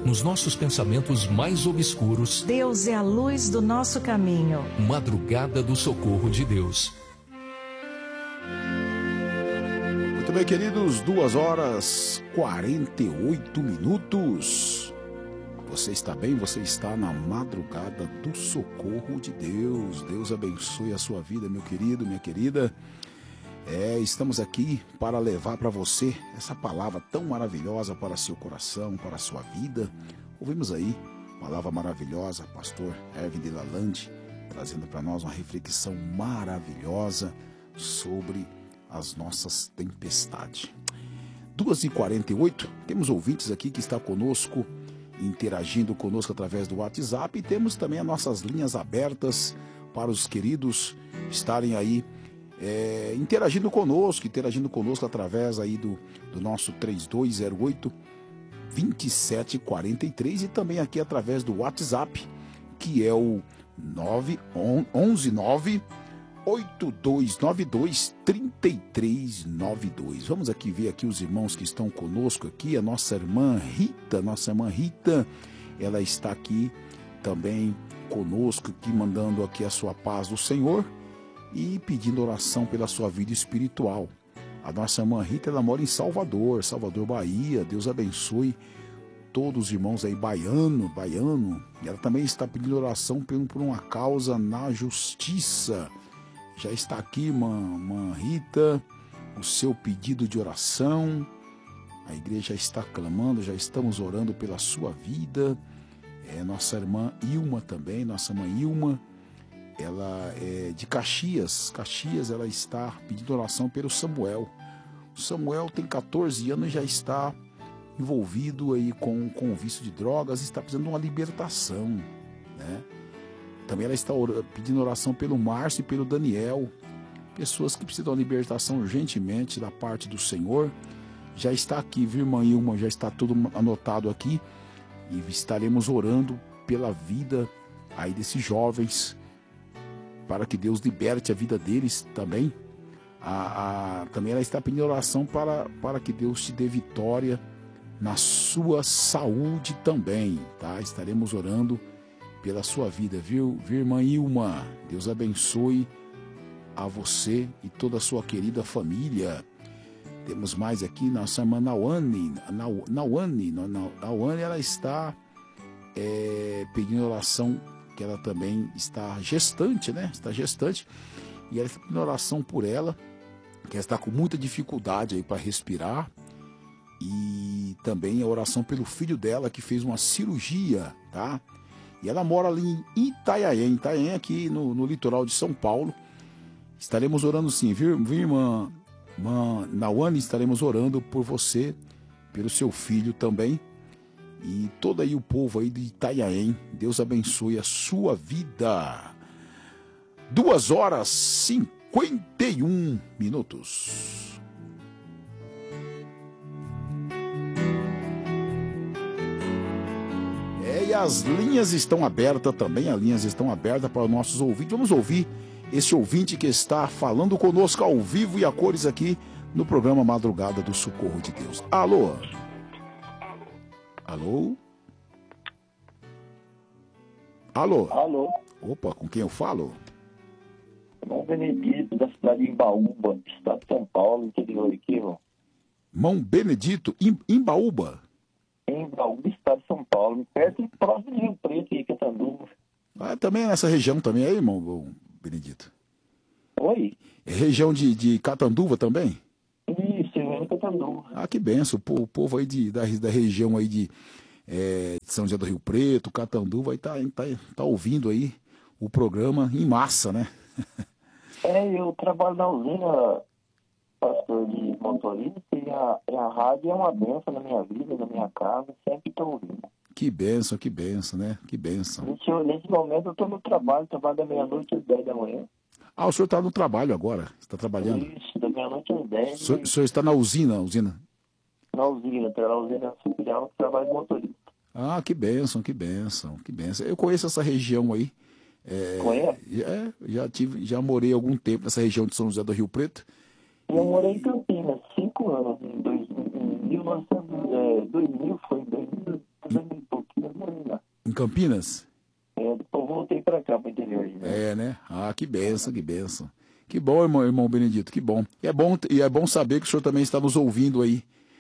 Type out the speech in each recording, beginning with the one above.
Nos nossos pensamentos mais obscuros, Deus é a luz do nosso caminho. Madrugada do Socorro de Deus. Muito bem, queridos, 2h48. Você está bem? Você está na Madrugada do Socorro de Deus. Deus abençoe a sua vida, meu querido, minha querida. Estamos aqui para levar para você essa palavra tão maravilhosa para seu coração, para a sua vida. Ouvimos aí, palavra maravilhosa, pastor Erwin de Lalande, trazendo para nós uma reflexão maravilhosa sobre as nossas tempestades. 2h48, temos ouvintes aqui que estão conosco, interagindo conosco através do WhatsApp, e temos também as nossas linhas abertas para os queridos estarem aí interagindo conosco através aí do nosso 3208-2743 e também aqui através do WhatsApp, que é o 11982923392. Vamos aqui ver aqui os irmãos que estão conosco aqui. A nossa irmã Rita, ela está aqui também conosco, aqui mandando aqui a sua paz do Senhor e pedindo oração pela sua vida espiritual. A nossa irmã Rita, ela mora em Salvador, Bahia. Deus abençoe todos os irmãos aí, baiano. E ela também está pedindo oração por uma causa na justiça. Já está aqui, irmã Rita, o seu pedido de oração. A igreja está clamando, já estamos orando pela sua vida. Nossa irmã Ilma também, ela é de Caxias, ela está pedindo oração pelo Samuel. O Samuel tem 14 anos e já está envolvido aí com o vício de drogas e está precisando de uma libertação, né? Também ela está pedindo oração pelo Márcio e pelo Daniel, pessoas que precisam de uma libertação urgentemente da parte do Senhor. Já está aqui, viu, irmã Ilma? Já está tudo anotado aqui e estaremos orando pela vida aí desses jovens, para que Deus liberte a vida deles também. Também ela está pedindo oração para que Deus te dê vitória na sua saúde também, tá? Estaremos orando pela sua vida, viu, irmã Ilma? Deus abençoe a você e toda a sua querida família. Temos mais aqui nossa irmã Nauane, ela está pedindo oração, que ela também está gestante, né? E ela está pedindo oração por ela, que ela está com muita dificuldade aí para respirar. E também a oração pelo filho dela, que fez uma cirurgia, tá? E ela mora ali em Itanhaém, aqui no litoral de São Paulo. Estaremos orando sim, viu, irmã Nauane? Estaremos orando por você, pelo seu filho também. E todo aí o povo aí de Itanhaém, Deus abençoe a sua vida. 2h51. E as linhas estão abertas também, para os nossos ouvintes. Vamos ouvir esse ouvinte que está falando conosco ao vivo e a cores aqui no programa Madrugada do Socorro de Deus. Alô? Opa, com quem eu falo? Mão Benedito, da cidade de Imbaúba, estado de São Paulo, interior aqui, irmão. Mão Benedito, Imbaúba? Imbaúba, estado de São Paulo, perto e próximo de Rio Preto e Catanduva. Também é nessa região também aí, irmão Benedito? Oi? É região de Catanduva também? Isso, em Catanduva. Que benção, o povo aí da região aí de São José do Rio Preto, Catanduva, aí tá ouvindo aí o programa em massa, né? Eu trabalho na usina, pastor, de motorista, e a rádio é uma bênção na minha vida, na minha casa, sempre estou ouvindo. Que bênção, né? Que bênção. Nesse momento eu estou no trabalho da meia-noite às 10 da manhã. O senhor está no trabalho agora? Você está trabalhando? Isso, da meia-noite às 10. O senhor está na usina? Na usina filial, trabalho de motorista. Que bênção. Eu conheço essa região aí. Conhece? Já morei algum tempo nessa região de São José do Rio Preto. Eu morei em Campinas, 5 anos, em 2000 foi em 2000 e pouco. Campinas? Depois voltei para cá, para o interior. É, né? Ah, que bênção, que bênção. Que bom, irmão Benedito, que bom. E é bom saber que o senhor também está nos ouvindo aí.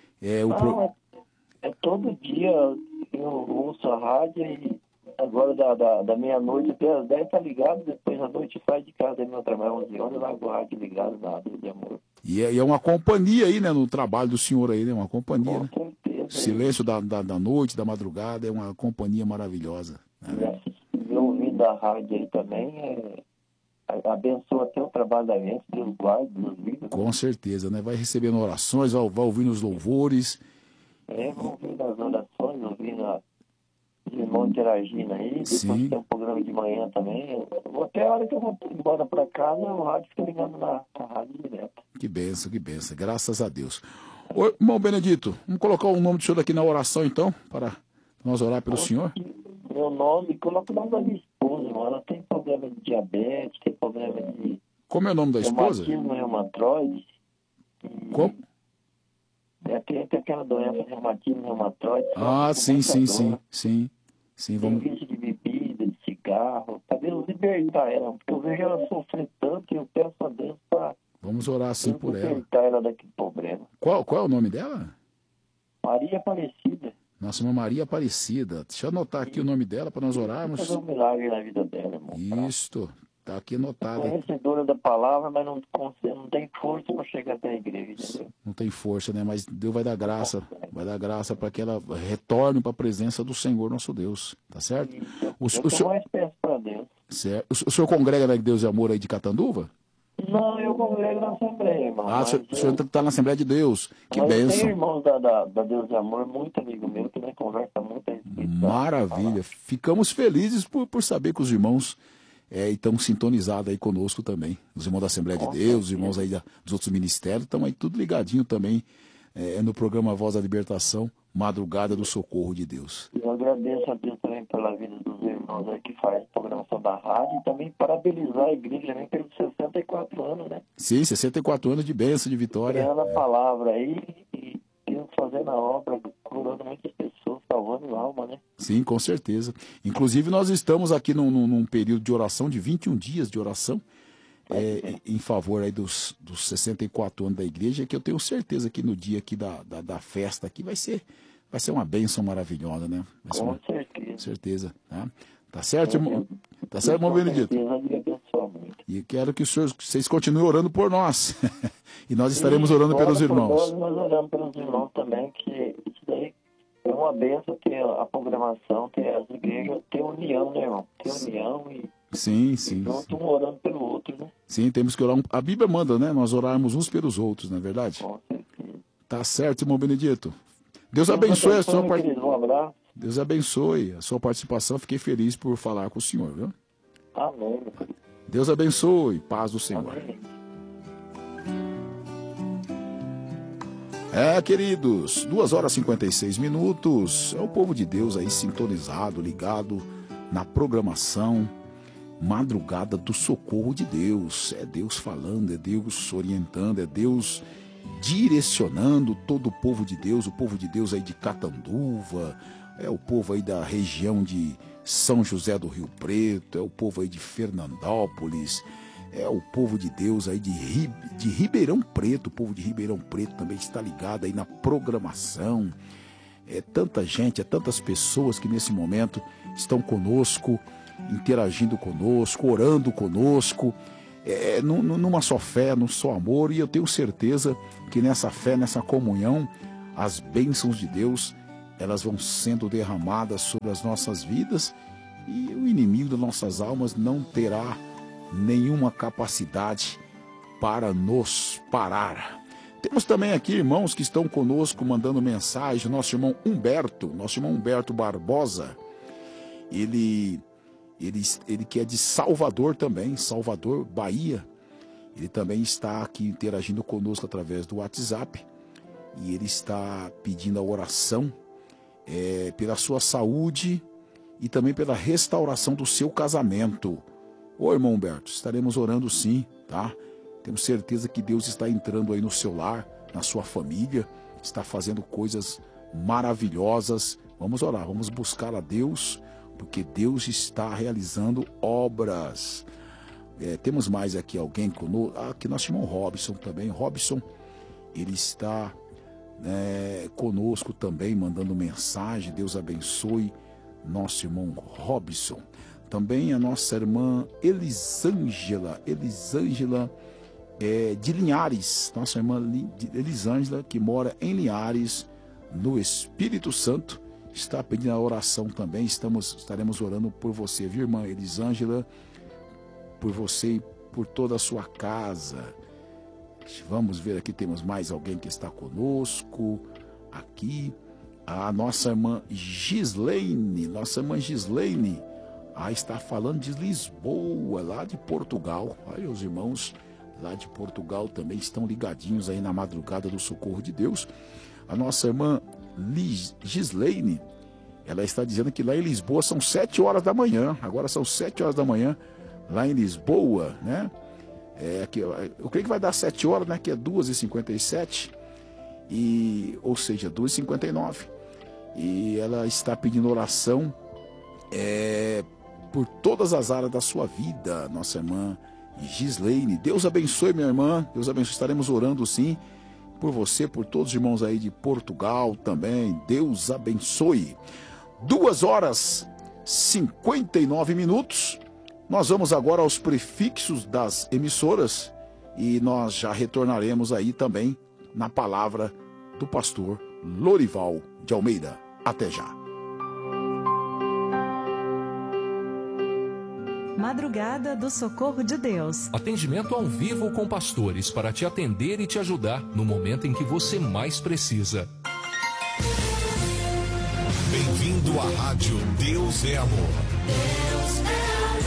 É todo dia eu ouço a rádio e agora da meia-noite até às 10 tá ligado, depois à noite sai de casa do meu trabalho, 11 horas, eu largo a rádio ligado na Deus de Amor. E é uma companhia aí, né, no trabalho do senhor aí, né? Uma companhia, né? Com certeza. Silêncio da noite, da madrugada, é uma companhia maravilhosa. Né? E ouvindo a rádio aí também, abençoa até o trabalho da gente, Deus guarda, Deus livre. Com certeza, né? Vai recebendo orações, vai ouvindo os louvores. Ouvindo as orações, ouvindo os irmãos interagindo aí, depois Sim. tem um programa de manhã também. Até a hora que eu vou embora para casa, o rádio fica ligando na rádio direto. Que bênção, graças a Deus. Ô, irmão Benedito, vamos colocar o nome do senhor aqui na oração então, para nós orar pelo senhor? Meu nome, coloca o nome da minha esposa, irmão. Ela tem problema de diabetes, tem problema de Como é o nome da esposa? reumatismo reumatoide. Como? Tem aquela doença, reumatismo reumatoide. Ah, sim, Tem vamos... vício de bebida, de cigarro. Pra Deus libertar ela, porque eu vejo ela sofrer tanto e eu peço a Deus para Vamos orar assim por ela. libertar ela daquele problema. Qual é o nome dela? Maria Aparecida. Nossa irmã Maria Aparecida. Deixa eu anotar aqui o nome dela para nós orarmos. Fazer um milagre na vida dela, irmão. Isto, tá aqui anotado. Conhecedora da palavra, mas não tem força para chegar até a igreja, entendeu? Não tem força, né? Mas Deus vai dar graça para que ela retorne para a presença do Senhor nosso Deus, tá certo? Eu sou mais peço para Deus. Certo. O senhor congrega na Deus e Amor aí de Catanduva? Não, eu congrego na Assembleia, irmão. Ah, o senhor está na Assembleia de Deus. Que bênção. Tem irmãos da Deus de Amor, muito amigo meu, que nós conversa muito a respeito. Maravilha. Ficamos felizes por saber que os irmãos estão sintonizados aí conosco também. Os irmãos da Assembleia de Deus, os irmãos aí dos outros ministérios, estão aí tudo ligadinho também no programa Voz da Libertação, Madrugada do Socorro de Deus. Eu agradeço a Deus também pela vida dos irmãos aí que faz programação da rádio e também parabenizar a igreja também pelos 64 anos, né? Sim, 64 anos de bênção, de vitória. Criando a palavra aí e Deus fazendo a obra, curando muitas pessoas, salvando alma, né? Sim, com certeza. Inclusive nós estamos aqui num período de oração, de 21 dias de oração, em favor aí dos 64 anos da igreja, que eu tenho certeza que no dia aqui da festa aqui vai ser uma bênção maravilhosa, né? Com certeza. Certeza, né? Tá certo, irmão? Tá certo, irmão Benedito? E quero que vocês continuem orando por nós. E nós estaremos orando pelos irmãos. Nós oramos pelos irmãos também, que isso daí é uma bênção ter a programação, ter as igrejas, ter união, né, irmão? Ter união e sim. um orando pelo outro, né? Sim, temos que orar. A Bíblia manda, né? Nós orarmos uns pelos outros, não é verdade? Com certeza. Tá certo, irmão Benedito. Deus abençoe a sua participação. Um abraço. Deus abençoe a sua participação. Fiquei feliz por falar com o senhor, viu? Amém. Deus abençoe. Paz do Senhor. Amém. Queridos, 2h56. É o povo de Deus aí sintonizado, ligado na programação Madrugada do Socorro de Deus. É Deus falando, é Deus orientando, é Deus direcionando todo o povo de Deus, o povo de Deus aí de Catanduva, é o povo aí da região de São José do Rio Preto, é o povo aí de Fernandópolis, é o povo de Deus aí de Ribeirão Preto, o povo de Ribeirão Preto também está ligado aí na programação. É tanta gente, é tantas pessoas que nesse momento estão conosco, interagindo conosco, orando conosco, numa só fé, num só amor, e eu tenho certeza que nessa fé, nessa comunhão, as bênçãos de Deus, elas vão sendo derramadas sobre as nossas vidas e o inimigo das nossas almas não terá nenhuma capacidade para nos parar. Temos também aqui irmãos que estão conosco mandando mensagem. Nosso irmão Humberto Barbosa, ele que é de Salvador também, Salvador, Bahia. Ele também está aqui interagindo conosco através do WhatsApp e ele está pedindo a oração pela sua saúde e também pela restauração do seu casamento. Ô irmão Humberto, estaremos orando sim, tá? Temos certeza que Deus está entrando aí no seu lar, na sua família, está fazendo coisas maravilhosas. Vamos orar, vamos buscar a Deus, porque Deus está realizando obras. Temos mais aqui alguém conosco, aqui nosso irmão Robson também. Robson, ele está conosco também, mandando mensagem. Deus abençoe nosso irmão Robson. Também a nossa irmã Elisângela de Linhares, nossa irmã Elisângela, que mora em Linhares, no Espírito Santo, está pedindo a oração também. Estaremos orando por você, viu, irmã Elisângela, por você e por toda a sua casa. Vamos ver aqui, temos mais alguém que está conosco aqui. A nossa irmã Gislaine, está falando de Lisboa, lá de Portugal. Aí os irmãos lá de Portugal também estão ligadinhos aí na madrugada do Socorro de Deus. A nossa irmã Gislaine, ela está dizendo que lá em Lisboa são 7 horas da manhã. Agora são 7 horas da manhã lá em Lisboa, né? Eu creio que vai dar 7 horas, né? Que é 2h57, ou seja, 2h59. E ela está pedindo oração por todas as áreas da sua vida, nossa irmã Gislaine. Deus abençoe, minha irmã. Deus abençoe. Estaremos orando sim por você, por todos os irmãos aí de Portugal também. Deus abençoe. 2h59. Nós vamos agora aos prefixos das emissoras e nós já retornaremos aí também na palavra do pastor Lorival de Almeida. Até já. Madrugada do Socorro de Deus. Atendimento ao vivo com pastores para te atender e te ajudar no momento em que você mais precisa. Bem-vindo à Rádio Deus é Amor. Deus é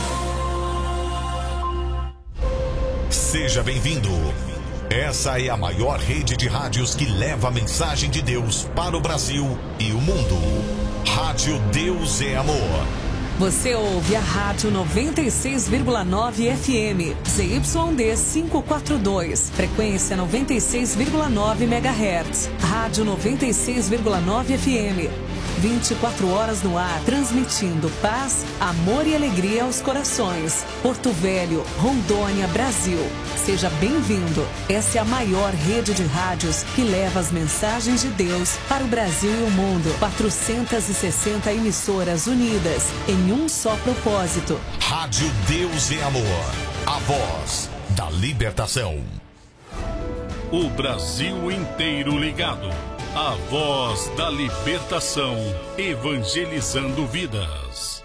amor. Seja bem-vindo. Essa é a maior rede de rádios que leva a mensagem de Deus para o Brasil e o mundo. Rádio Deus é Amor. Você ouve a Rádio 96,9 FM, ZYD 542, frequência 96,9 MHz. Rádio 96,9 FM, 24 horas no ar, transmitindo paz, amor e alegria aos corações. Porto Velho, Rondônia, Brasil. Seja bem-vindo. Essa é a maior rede de rádios que leva as mensagens de Deus para o Brasil e o mundo. 460 emissoras unidas em um só propósito. Rádio Deus é Amor. A voz da libertação. O Brasil inteiro ligado. A voz da libertação, evangelizando vidas.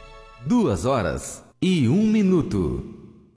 2h01.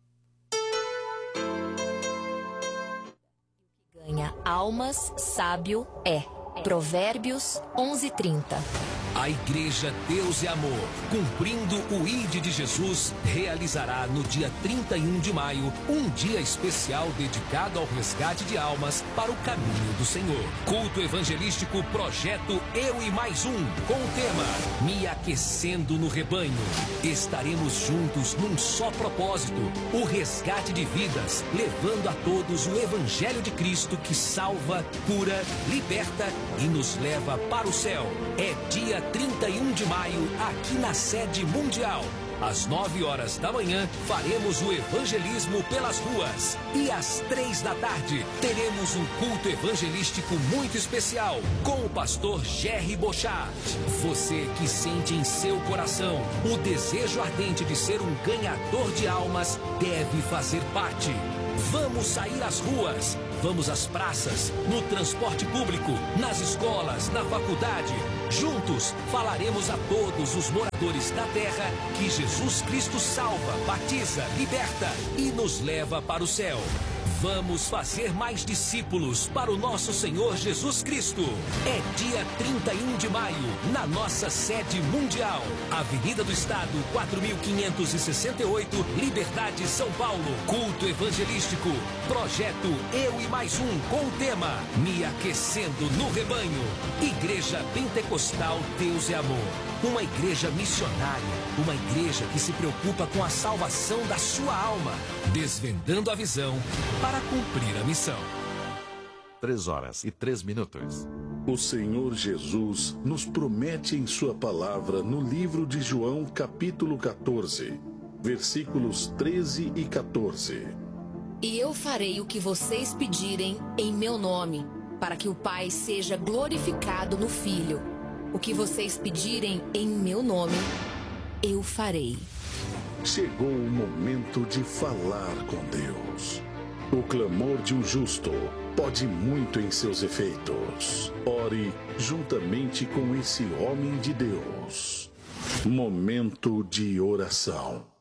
Ganha almas, sábio é. Provérbios 11:30. A Igreja Deus é Amor, cumprindo o ID de Jesus, realizará no dia 31 de maio um dia especial dedicado ao resgate de almas para o caminho do Senhor. Culto evangelístico Projeto Eu e Mais Um, com o tema Me Aquecendo no Rebanho. Estaremos juntos num só propósito, o resgate de vidas, levando a todos o Evangelho de Cristo que salva, cura, liberta e nos leva para o céu. É dia 31 de maio, aqui na sede mundial. Às 9 horas da manhã, faremos o evangelismo pelas ruas. E às 3 da tarde, teremos um culto evangelístico muito especial com o pastor Jerry Bochart. Você que sente em seu coração o desejo ardente de ser um ganhador de almas, deve fazer parte. Vamos sair às ruas, vamos às praças, no transporte público, nas escolas, na faculdade. Juntos falaremos a todos os moradores da terra que Jesus Cristo salva, batiza, liberta e nos leva para o céu. Vamos fazer mais discípulos para o nosso Senhor Jesus Cristo. É dia 31 de maio, na nossa sede mundial. Avenida do Estado, 4568, Liberdade, São Paulo. Culto evangelístico. Projeto Eu e Mais Um, com o tema Me Aquecendo no Rebanho. Igreja Pentecostal Deus é Amor. Uma igreja missionária, uma igreja que se preocupa com a salvação da sua alma, desvendando a visão para cumprir a missão. 3h03. O Senhor Jesus nos promete em sua palavra no livro de João, capítulo 14, versículos 13 e 14. E eu farei o que vocês pedirem em meu nome, para que o Pai seja glorificado no Filho. O que vocês pedirem em meu nome, eu farei. Chegou o momento de falar com Deus. O clamor de um justo pode muito em seus efeitos. Ore juntamente com esse homem de Deus. Momento de oração.